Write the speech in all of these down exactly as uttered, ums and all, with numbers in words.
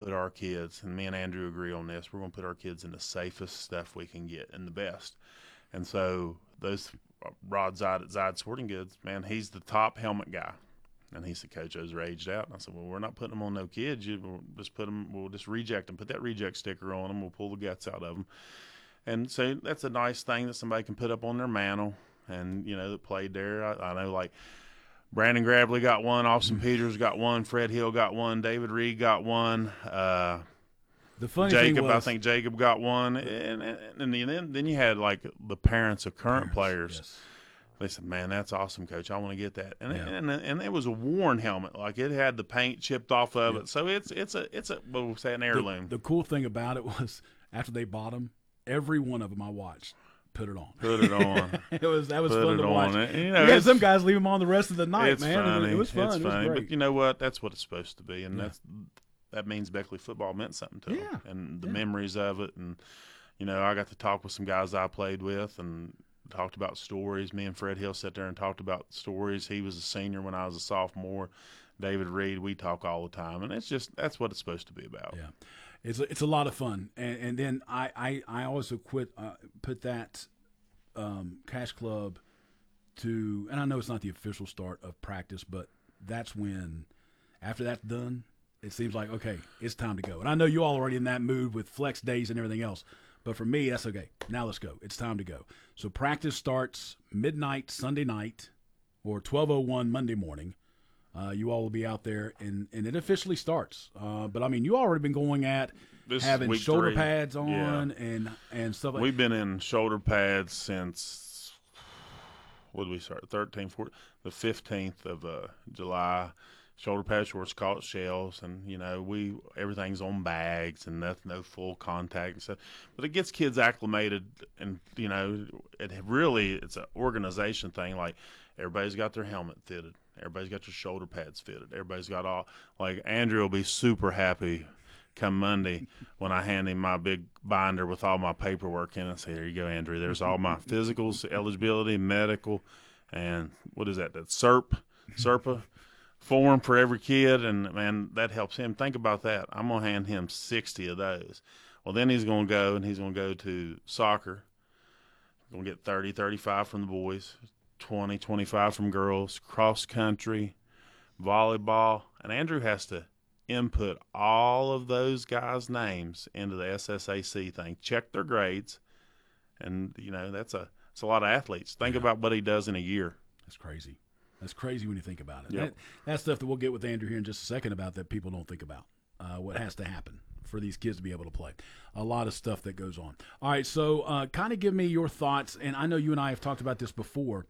put our kids, and me and Andrew agree on this, we're going to put our kids in the safest stuff we can get and the best. And so those Rod Zide at Zide Sporting Goods, man, he's the top helmet guy. And he said, Coach, those are aged out. And I said, well, we're not putting them on no kids. You we'll just put them, we'll just reject them, put that reject sticker on them, we'll pull the guts out of them. And so that's a nice thing that somebody can put up on their mantle. And, you know, that played there. I, I know, like, Brandon Gravely got one, Austin mm-hmm. Peters got one, Fred Hill got one, David Reed got one. Uh, the funny Jacob, thing was, I think Jacob got one. And, and, and then, then you had, like, the parents of current parents, players. Yes. They said, man, that's awesome, Coach. I want to get that. And, yeah. and, and and it was a worn helmet. Like, it had the paint chipped off of yeah. it. So it's it's a, it's a what we'll say, an heirloom. The, the cool thing about it was after they bought them, every one of them I watched put it on. Put it on. it was That was put fun to on. watch. And, you know, we had some guys leave them on the rest of the night, it's man. Funny. It, was, it was fun. It's it was funny. great. But you know what? That's what it's supposed to be. And yeah. that's that means Beckley football meant something to yeah. them. And the yeah. memories of it. And, you know, I got to talk with some guys I played with and talked about stories. Me and Fred Hill sat there and talked about stories. He was a senior when I was a sophomore. David Reed, we talk all the time, and it's just that's what it's supposed to be about. Yeah, it's a, it's a lot of fun. And, and then I I, I also quit uh, put that um, Cash Club to, and I know it's not the official start of practice, but that's when after that's done, it seems like okay, it's time to go. And I know you all already in that mood with flex days and everything else. But for me, that's okay. Now let's go. It's time to go. So practice starts midnight Sunday night or twelve oh one Monday morning. Uh, you all will be out there, and, and it officially starts. Uh, but, I mean, you already been going at this having shoulder three. pads on yeah. and and stuff like that. We've been in shoulder pads since, what did we start, thirteenth, fourteenth, the fifteenth of uh, July. Shoulder pads, shorts, caught shells, and you know we everything's on bags and nothing, no full contact and stuff. But it gets kids acclimated, and you know it really it's an organization thing. Like everybody's got their helmet fitted, everybody's got their shoulder pads fitted, everybody's got all. Like Andrew will be super happy come Monday when I hand him my big binder with all my paperwork in it. I say, "Here you go, Andrew. There's all my physicals, eligibility, medical, and what is that? That S E R P, S E R P A." Form for every kid, and man, that helps him. Think about that. I'm gonna hand him sixty of those. Well, then he's gonna go and he's gonna go to soccer. He's gonna get thirty, thirty-five from the boys, twenty, twenty-five from girls, cross country, volleyball, and Andrew has to input all of those guys' names into the S S A C thing. Check their grades, and you know that's a it's a lot of athletes. Think yeah. about what he does in a year. That's crazy. That's crazy when you think about it. Yep. That, that's stuff that we'll get with Andrew here in just a second about that people don't think about, uh, what has to happen for these kids to be able to play. A lot of stuff that goes on. All right, so uh, kind of give me your thoughts, and I know you and I have talked about this before.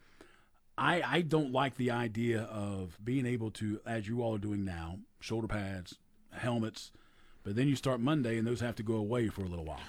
I, I don't like the idea of being able to, as you all are doing now, shoulder pads, helmets, but then you start Monday and those have to go away for a little while.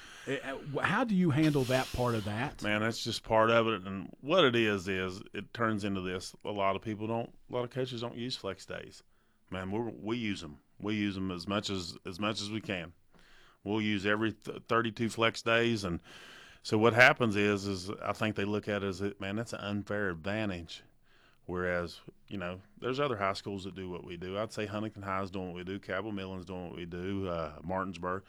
How do you handle that part of that? Man, that's just part of it. And what it is is it turns into this. A lot of people don't. A lot of coaches don't use flex days. Man, we we use them. We use them as much as as much as we can. We'll use every th- thirty-two flex days, and so what happens is is I think they look at it as man, that's an unfair advantage. Whereas you know, there's other high schools that do what we do. I'd say Huntington High is doing what we do. Cabell Midland's doing what we do. Uh, Martinsburg.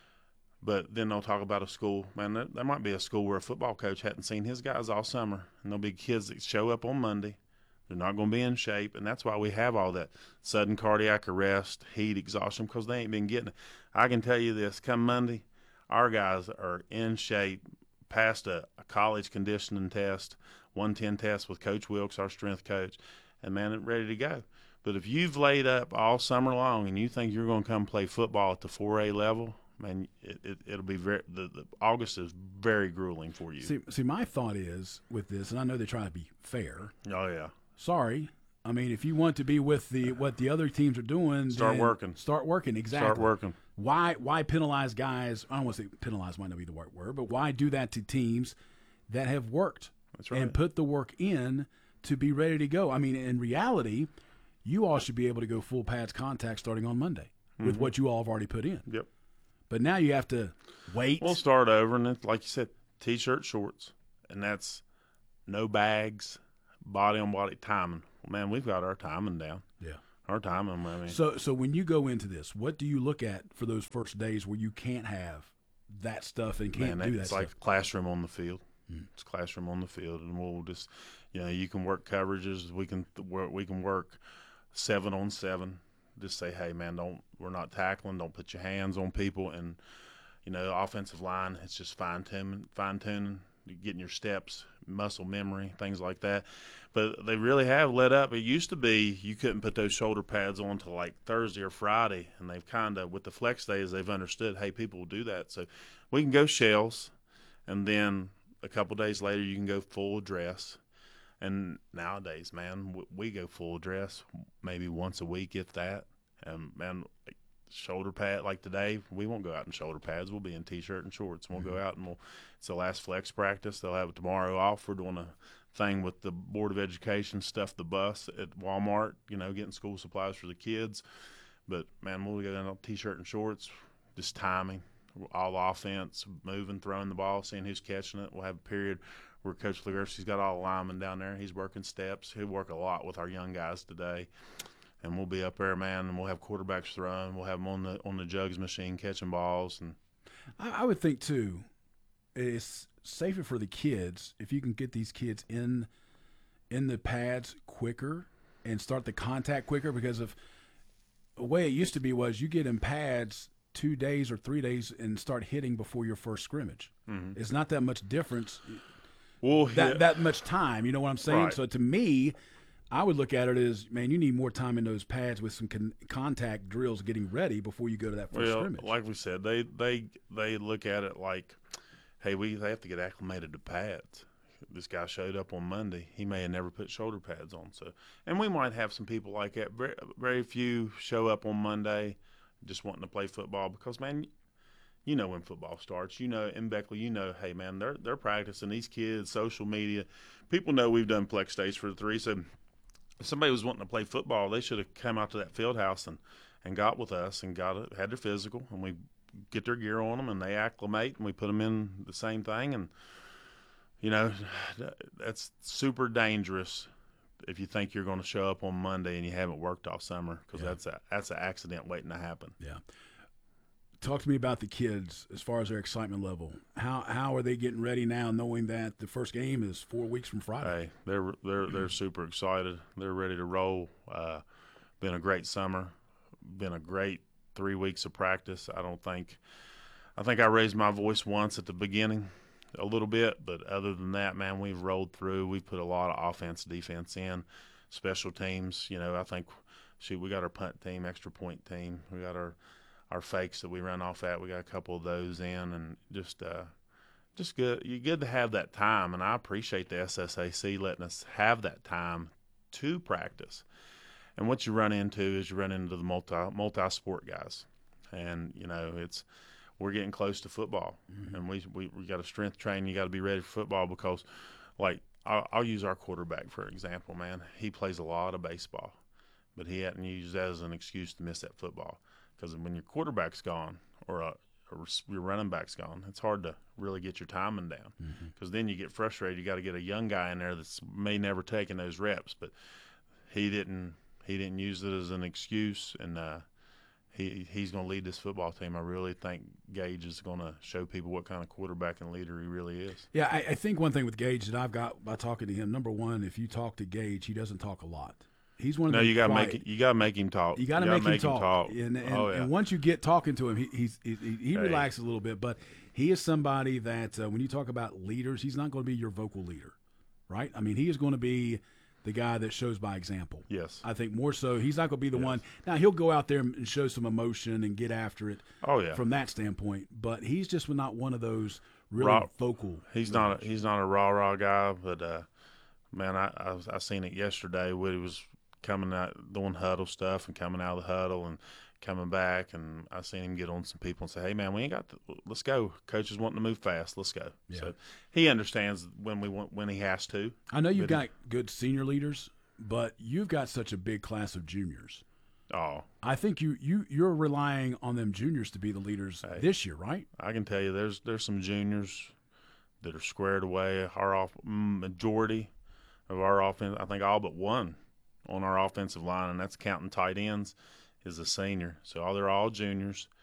But then they'll talk about a school. Man, there, there might be a school where a football coach hadn't seen his guys all summer, and there'll be kids that show up on Monday. They're not going to be in shape, and that's why we have all that sudden cardiac arrest, heat, exhaustion, because they ain't been getting it. I can tell you this, come Monday, our guys are in shape, passed a, a college conditioning test, one ten test with Coach Wilkes, our strength coach, and, man, they're ready to go. But if you've laid up all summer long and you think you're going to come play football at the four A level, man, it, it, it'll be very the, – the August is very grueling for you. See, see, my thought is with this, and I know they're trying to be fair. Oh, yeah. Sorry. I mean, if you want to be with the what the other teams are doing, start then working. Start working, exactly. Start working. Why why penalize guys? I don't want to say penalize might not be the right word, but why do that to teams that have worked That's right. and put the work in to be ready to go? I mean, in reality, you all should be able to go full pads contact starting on Monday mm-hmm. with what you all have already put in. Yep. But now you have to wait. We'll start over, and it's, like you said, T-shirt, shorts, and that's no bags, body-on-body timing. Well, man, we've got our timing down. Yeah. Our timing, I mean. So, so when you go into this, what do you look at for those first days where you can't have that stuff and can't Man, do that it's stuff? like classroom on the field. Mm. It's classroom on the field, and we'll just, you know, you can work coverages. We can work. We can work seven on seven. Just say, hey, man, don't. We're not tackling. Don't put your hands on people. And you know, offensive line. It's just fine tuning, fine tuning, getting your steps, muscle memory, things like that. But they really have let up. It used to be you couldn't put those shoulder pads on till like Thursday or Friday, and they've kind of, with the flex days, they've understood, hey, people will do that. So we can go shells, and then a couple days later you can go full dress. And nowadays, man, we go full dress maybe once a week, if that. And man, shoulder pad, like today, we won't go out in shoulder pads. We'll be in T-shirt and shorts. And we'll mm-hmm. go out and we'll. It's the last flex practice. They'll have it tomorrow off. We're doing a thing with the Board of Education, stuff the bus at Walmart. You know, getting school supplies for the kids. But man, we'll go in T-shirt and shorts. Just timing, all offense, moving, throwing the ball, seeing who's catching it. We'll have a period where Coach Legerski's got all the linemen down there. He's working steps. He'll work a lot with our young guys today. And we'll be up there, man, and we'll have quarterbacks throwing. We'll have them on the on the jugs machine catching balls. And I, I would think, too, it's safer for the kids if you can get these kids in in the pads quicker and start the contact quicker, because of the way it used to be was you get in pads two days or three days and start hitting before your first scrimmage. Mm-hmm. It's not that much difference. We'll that, hit. that much time, you know what I'm saying? Right. So to me, I would look at it as, man, you need more time in those pads with some con- contact drills getting ready before you go to that first well, scrimmage. Like we said, they they they look at it like, hey, we they have to get acclimated to pads. This guy showed up on Monday. He may have never put shoulder pads on. So, and we might have some people like that. Very, very few show up on Monday just wanting to play football because, man, you know when football starts. You know, in Beckley, you know, hey, man, they're they're practicing. These kids, social media, people know we've done flex days for the three. So if somebody was wanting to play football, they should have come out to that field house and, and got with us and got it, had their physical, and we get their gear on them, and they acclimate, and we put them in the same thing. And, you know, that's super dangerous if you think you're going to show up on Monday and you haven't worked all summer, because yeah. that's a that's an accident waiting to happen. Yeah. Talk to me about the kids as far as their excitement level. How how are they getting ready now, knowing that the first game is four weeks from Friday? Hey, they're they're they're super excited. They're ready to roll. Uh, been a great summer. Been a great three weeks of practice. I don't think I think I raised my voice once at the beginning, a little bit, but other than that, man, we've rolled through. We've put a lot of offense, defense in, special teams. You know, I think, shoot, we got our punt team, extra point team. We got our our fakes that we run off at. We got a couple of those in, and just uh, just good. You're good to have that time, and I appreciate the S S A C letting us have that time to practice. And what you run into is you run into the multi multi sport guys, and you know it's we're getting close to football, mm-hmm. and we we we got a strength training. You got to be ready for football because, like, I'll, I'll use our quarterback for example. Man, he plays a lot of baseball, but he hadn't used that as an excuse to miss that football. Because when your quarterback's gone or, a, or your running back's gone, it's hard to really get your timing down. Because mm-hmm. then you get frustrated. You got to get a young guy in there that's may never taken those reps, but he didn't. He didn't use it as an excuse, and uh, he he's going to lead this football team. I really think Gage is going to show people what kind of quarterback and leader he really is. Yeah, I, I think one thing with Gage that I've got by talking to him, number one, if you talk to Gage, he doesn't talk a lot. He's one of no, the you got to quiet. make it, you got to make him talk. You got to make, make him talk. talk. And, and, oh, yeah. and once you get talking to him, he he's, he, he hey. relaxes a little bit. But he is somebody that uh, when you talk about leaders, he's not going to be your vocal leader, right? I mean, he is going to be the guy that shows by example. Yes. I think more so. He's not going to be the yes. one. Now he'll go out there and show some emotion and get after it. Oh yeah. From that standpoint, but he's just not one of those really raw, vocal. He's leaders. not. A, he's not a rah rah guy, but uh, man, I, I I seen it yesterday when he was coming out doing huddle stuff and coming out of the huddle and coming back, and I seen him get on some people and say, "Hey man, we ain't got to, let's go. Coach is wanting to move fast. Let's go." Yeah. So he understands when we want when he has to. I know you've got good senior leaders, but you've got such a big class of juniors. Oh, I think you you you're relying on them juniors to be the leaders hey, this year, right? I can tell you, there's there's some juniors that are squared away. Our off majority of our offense, I think all but one on our offensive line, and that's counting tight ends, is a senior. So all they're all juniors.